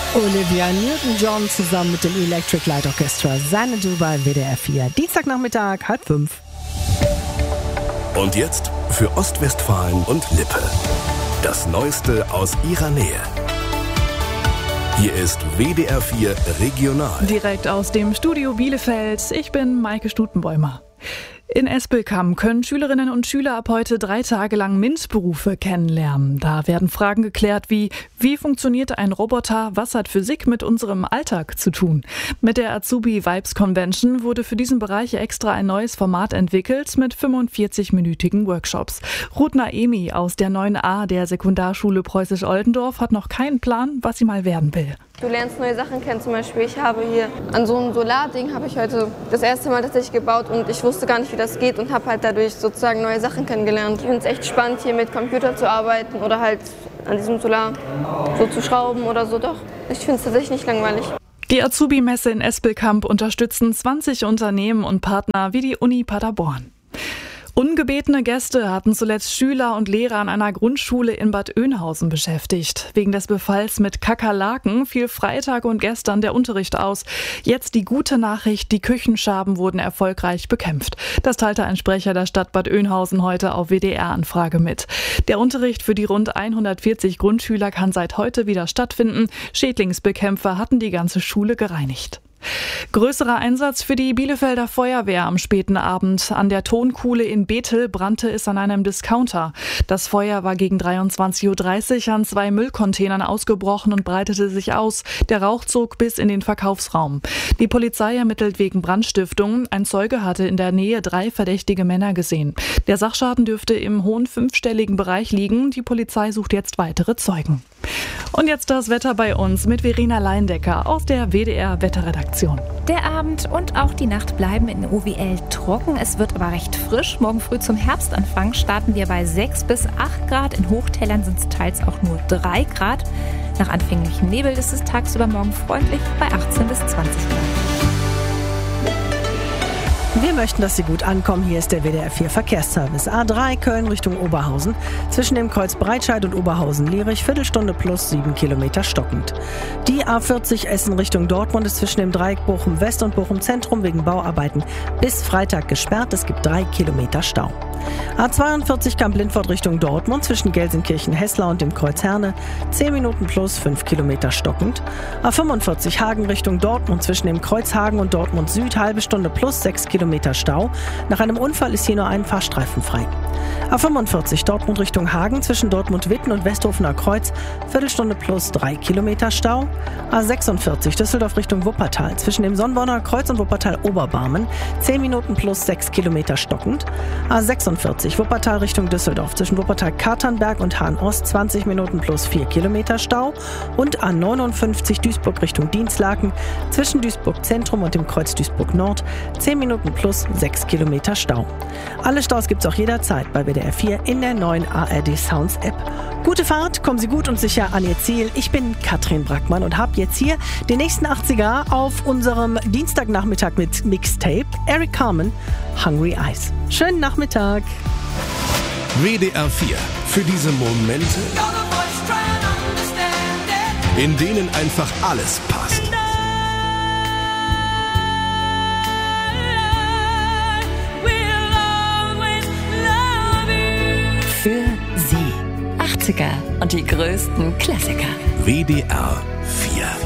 Olivia Newton-John zusammen mit dem Electric Light Orchestra. Xanadu bei WDR 4. Dienstagnachmittag, 4:30. Und jetzt für Ostwestfalen und Lippe. Das Neueste aus ihrer Nähe. Hier ist WDR 4 Regional. Direkt aus dem Studio Bielefeld. Ich bin Maike Stutenbäumer. In Espelkamp können Schülerinnen und Schüler ab heute 3 Tage lang MINT-Berufe kennenlernen. Da werden Fragen geklärt wie funktioniert ein Roboter, was hat Physik mit unserem Alltag zu tun? Mit der Azubi Vibes Convention wurde für diesen Bereich extra ein neues Format entwickelt mit 45-minütigen Workshops. Ruth Naemi aus der 9a der Sekundarschule Preußisch-Oldendorf hat noch keinen Plan, was sie mal werden will. Du lernst neue Sachen kennen, zum Beispiel ich habe hier an so einem Solarding habe ich heute das erste Mal tatsächlich gebaut und ich wusste gar nicht, wie das geht und habe halt dadurch sozusagen neue Sachen kennengelernt. Ich finde es echt spannend, hier mit Computer zu arbeiten oder halt an diesem Solar so zu schrauben oder so. Doch, ich finde es tatsächlich nicht langweilig. Die Azubi-Messe in Espelkamp unterstützen 20 Unternehmen und Partner wie die Uni Paderborn. Ungebetene Gäste hatten zuletzt Schüler und Lehrer an einer Grundschule in Bad Oeynhausen beschäftigt. Wegen des Befalls mit Kakerlaken fiel Freitag und gestern der Unterricht aus. Jetzt die gute Nachricht, die Küchenschaben wurden erfolgreich bekämpft. Das teilte ein Sprecher der Stadt Bad Oeynhausen heute auf WDR-Anfrage mit. Der Unterricht für die rund 140 Grundschüler kann seit heute wieder stattfinden. Schädlingsbekämpfer hatten die ganze Schule gereinigt. Größerer Einsatz für die Bielefelder Feuerwehr am späten Abend. An der Tonkuhle in Bethel brannte es an einem Discounter. Das Feuer war gegen 23:30 Uhr an 2 Müllcontainern ausgebrochen und breitete sich aus. Der Rauch zog bis in den Verkaufsraum. Die Polizei ermittelt wegen Brandstiftung. Ein Zeuge hatte in der Nähe 3 verdächtige Männer gesehen. Der Sachschaden dürfte im hohen 5-stelligen Bereich liegen. Die Polizei sucht jetzt weitere Zeugen. Und jetzt das Wetter bei uns mit Verena Leindecker aus der WDR-Wetterredaktion. Der Abend und auch die Nacht bleiben in OWL trocken. Es wird aber recht frisch. Morgen früh zum Herbstanfang starten wir bei 6 bis 8 Grad. In Hochtälern sind es teils auch nur 3 Grad. Nach anfänglichem Nebel ist es tagsüber morgen freundlich bei 18 bis 20 Grad. Wir möchten, dass Sie gut ankommen. Hier ist der WDR 4 Verkehrsservice. A3 Köln Richtung Oberhausen. Zwischen dem Kreuz Breitscheid und Oberhausen-Lierich, Viertelstunde plus 7 Kilometer stockend. Die A40 Essen Richtung Dortmund ist zwischen dem Dreieck Bochum West und Bochum Zentrum wegen Bauarbeiten bis Freitag gesperrt. Es gibt 3 Kilometer Stau. A42 Kamp-Lindfort Richtung Dortmund zwischen Gelsenkirchen-Hesslau und dem Kreuz Herne 10 Minuten plus 5 Kilometer stockend. A45 Hagen Richtung Dortmund zwischen dem Kreuz Hagen und Dortmund Süd halbe Stunde plus 6 Kilometer Stau. Nach einem Unfall ist hier nur ein Fahrstreifen frei. A45 Dortmund Richtung Hagen zwischen Dortmund-Witten und Westhofener Kreuz Viertelstunde plus 3 Kilometer Stau. A46 Düsseldorf Richtung Wuppertal zwischen dem Sonnborner Kreuz und Wuppertal-Oberbarmen 10 Minuten plus 6 Kilometer stockend. A46 Wuppertal Richtung Düsseldorf zwischen Wuppertal-Katernberg und Hahn-Ost 20 Minuten plus 4 Kilometer Stau. Und A59 Duisburg Richtung Dinslaken zwischen Duisburg Zentrum und dem Kreuz Duisburg Nord 10 Minuten plus 6 Kilometer Stau. Alle Staus gibt's auch jederzeit bei WDR 4 in der neuen ARD Sounds App. Gute Fahrt, kommen Sie gut und sicher an Ihr Ziel. Ich bin Katrin Brackmann und habe jetzt hier den nächsten 80er auf unserem Dienstagnachmittag mit Mixtape. Eric Carmen, Hungry Eyes. Schönen Nachmittag. WDR 4 für diese Momente, in denen einfach alles passt. Für Sie 80er und die größten Klassiker. WDR 4